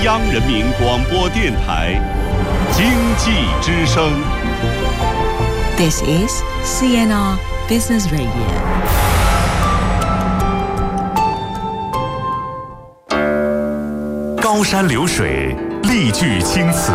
央人民广播电台经济之声。 This is CNR Business Radio。 高山流水，丽句青词，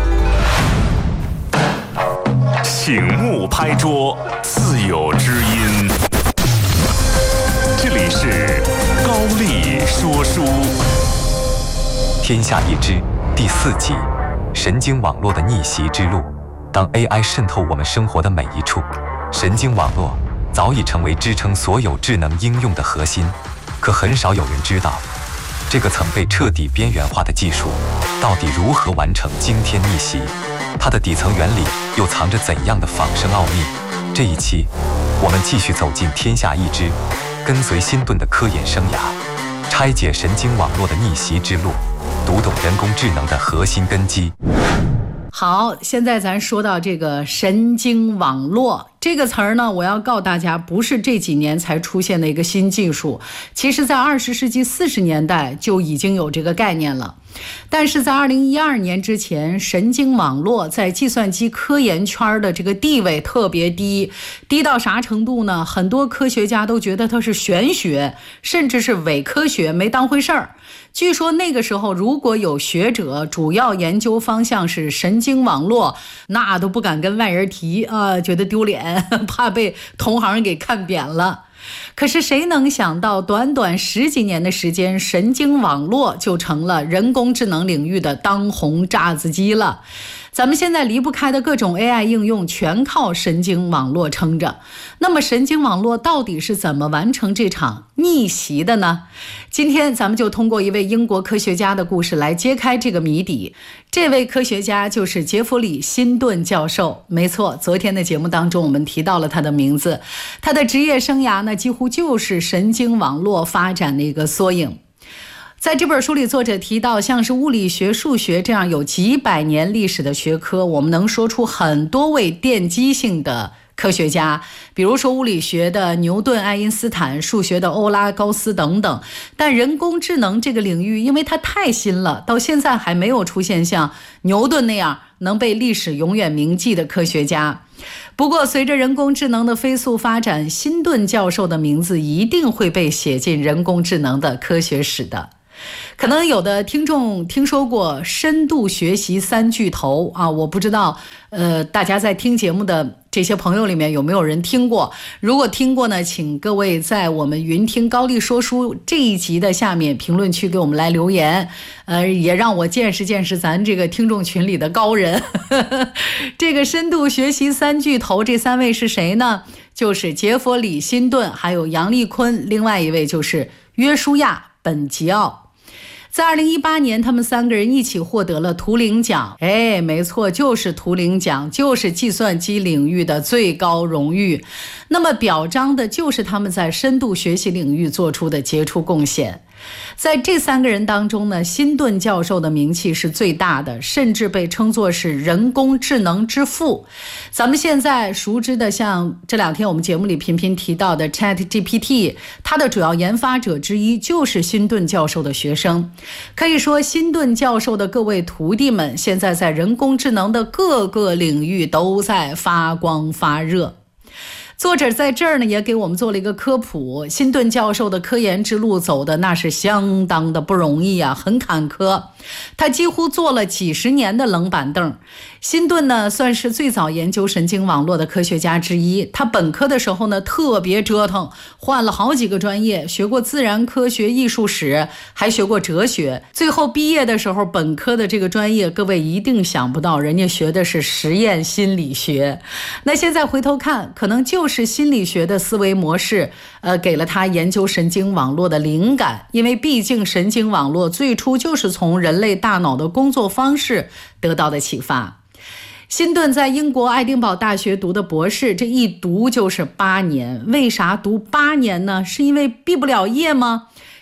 醒目拍桌，自有知音。这里是高丽说书。天下一知第4集，神经网络的逆袭之路。当 AI 渗透我们生活的每一处，神经网络早已成为支撑所有智能应用的核心。可很少有人知道，这个曾被彻底边缘化的技术，到底如何完成惊天逆袭？它的底层原理又藏着怎样的仿生奥秘？这一期，我们继续走进天下一知，跟随辛顿的科研生涯，拆解神经网络的逆袭之路，读懂人工智能的核心根基。 好，现在咱说到这个神经网络这个词儿呢，我要告诉大家，不是这几年才出现的一个新技术，其实在20世纪40年代就已经有这个概念了。但是在2012年之前，神经网络在计算机科研圈的这个地位特别低，低到啥程度呢？很多科学家都觉得它是玄学，甚至是伪科学，没当回事儿。据说那个时候，如果有学者主要研究方向是神经网络，那都不敢跟外人提啊，觉得丢脸，怕被同行给看扁了。可是谁能想到，短短10几年的时间，神经网络就成了人工智能领域的当红炸子鸡了。咱们现在离不开的各种 AI 应用全靠神经网络撑着。那么神经网络到底是怎么完成这场逆袭的呢？今天咱们就通过一位英国科学家的故事来揭开这个谜底。这位科学家就是杰弗里·辛顿教授。没错，昨天的节目当中我们提到了他的名字。他的职业生涯呢，几乎就是神经网络发展的一个缩影。在这本书里，作者提到，像是物理学、数学这样有几百年历史的学科，我们能说出很多位奠基性的科学家，比如说物理学的牛顿、爱因斯坦，数学的欧拉、高斯等等。但人工智能这个领域，因为它太新了，到现在还没有出现像牛顿那样能被历史永远铭记的科学家。不过随着人工智能的飞速发展，辛顿教授的名字一定会被写进人工智能的科学史的。可能有的听众听说过深度学习3巨头啊，我不知道大家在听节目的这些朋友里面有没有人听过。如果听过呢，请各位在我们云听高丽说书这一集的下面评论区给我们来留言，也让我见识见识咱这个听众群里的高人。这个深度学习3巨头，这3位是谁呢？就是杰弗里·辛顿，还有杨利坤，另外一位就是约书亚·本吉奥。在2018年，他们3个人一起获得了图灵奖。没错，就是图灵奖，就是计算机领域的最高荣誉。那么表彰的就是他们在深度学习领域做出的杰出贡献。在这3个人当中呢，辛顿教授的名气是最大的，甚至被称作是人工智能之父。咱们现在熟知的，像这2天我们节目里频频提到的 ChatGPT， 它的主要研发者之一就是辛顿教授的学生。可以说，辛顿教授的各位徒弟们现在在人工智能的各个领域都在发光发热。作者在这儿呢也给我们做了一个科普，辛顿教授的科研之路走的那是相当的不容易啊，很坎坷。他几乎坐了几十年的冷板凳。辛顿呢算是最早研究神经网络的科学家之一。他本科的时候呢特别折腾，换了好几个专业，学过自然科学、艺术史，还学过哲学。最后毕业的时候，本科的这个专业，各位一定想不到，人家学的是实验心理学。那现在回头看，可能就是心理学的思维模式给了他研究神经网络的灵感。因为毕竟神经网络最初就是从人类大脑的工作方式得到的启发。辛顿在英国爱丁堡大学读的博士，这一读就是8年。为啥读8年呢？是因为毕不了业吗？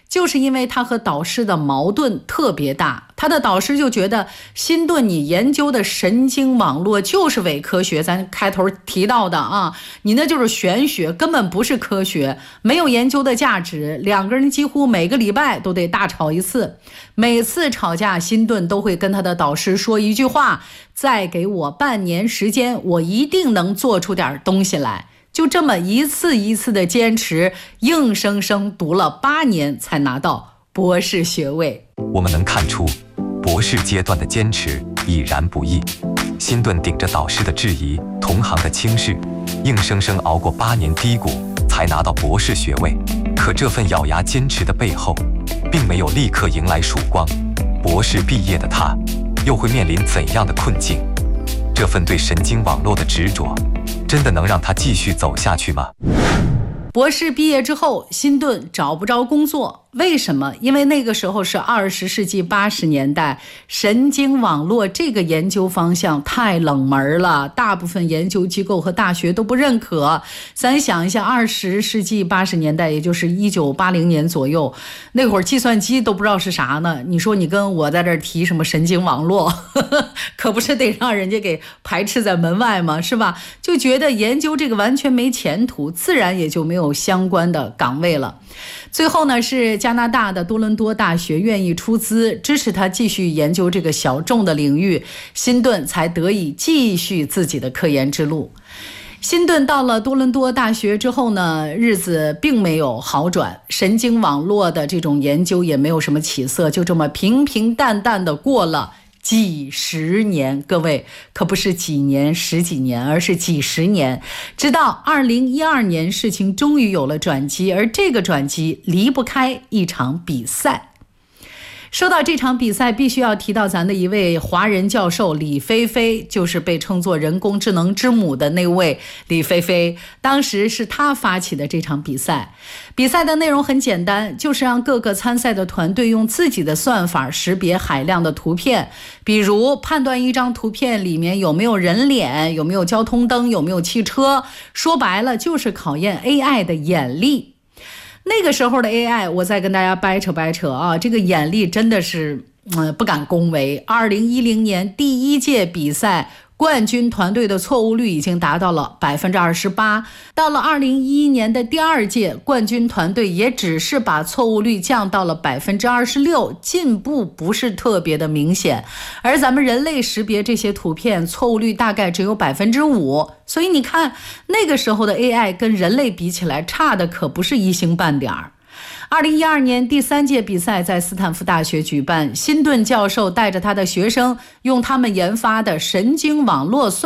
就是因为他和导师的矛盾特别大。他的导师就觉得辛顿你研究的神经网络就是伪科学，咱开头提到的啊，你那就是玄学，根本不是科学，没有研究的价值。两个人几乎每个礼拜都得大吵一次，每次吵架辛顿都会跟他的导师说一句话，再给我半年时间，我一定能做出点东西来。就这么一次一次的坚持，硬生生读了8年才拿到博士学位。 我们能看出博士阶段的坚持已然不易。辛顿顶着导师的质疑，同行的轻视，硬生生熬过8年低谷，才拿到博士学位。可这份咬牙坚持的背后，并没有立刻迎来曙光。博士毕业的他，又会面临怎样的困境？这份对神经网络的执着，真的能让他继续走下去吗？ 博士毕业之后，辛顿找不着工作，为什么？因为那个时候是20世纪80年代，神经网络这个研究方向太冷门了，大部分研究机构和大学都不认可。咱想一下20世纪80年代，也就是1980年左右，那会儿计算机都不知道是啥呢，你说你跟我在这儿提什么神经网络，可不是得让人家给排斥在门外吗？是吧？就觉得研究这个完全没前途，自然也就没有相关的岗位了。最后呢，是加拿大的多伦多大学愿意出资支持他继续研究这个小众的领域，辛顿才得以继续自己的科研之路。辛顿到了多伦多大学之后呢，日子并没有好转，神经网络的这种研究也没有什么起色，就这么平平淡淡的过了几十年。各位，可不是几年十几年，而是几十年。直到2012年，事情终于有了转机，而这个转机离不开一场比赛。说到这场比赛，必须要提到咱的一位华人教授李飞飞，就是被称作人工智能之母的那位李飞飞。当时是他发起的这场比赛。比赛的内容很简单，就是让各个参赛的团队用自己的算法识别海量的图片，比如判断一张图片里面有没有人脸，有没有交通灯，有没有汽车。说白了就是考验 AI 的眼力。那个时候的 AI， 我再跟大家掰扯啊，这个眼力真的是不敢恭维。2010年第一届比赛，冠军团队的错误率已经达到了28%，到了2011年的第2届，冠军团队也只是把错误率降到了26%，进步不是特别的明显。而咱们人类识别这些图片，错误率大概只有5%，所以你看那个时候的 AI 跟人类比起来，差的可不是一星半点儿。2012年第3届比赛在斯坦福大学举办，辛顿教授带着他的学生用他们研发的神经网络算